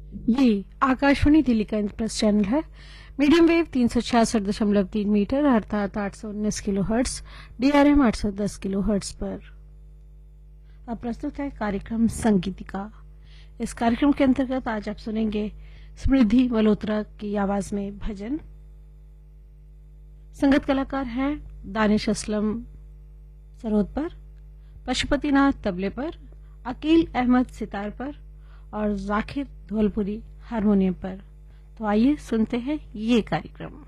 ये आकाशवाणी दिल्ली का Impress channel है। मीडियम वेव 366.3 मीटर अर्थात 819 kilo hertz, DRM 810 kilo hertz पर। अब प्रस्तुत है कार्यक्रम संगीतिका। इस कार्यक्रम के अंतर्गत आज आप सुनेंगे समृद्धि मल्होत्रा की आवाज में भजन। संगत कलाकार हैं दानिश असलम सरोद पर, पशुपतिनाथ तबले पर, अकील अहमद सितार पर और जाकिर धौलपुरी हारमोनियम पर। तो आइए सुनते हैं ये कार्यक्रम।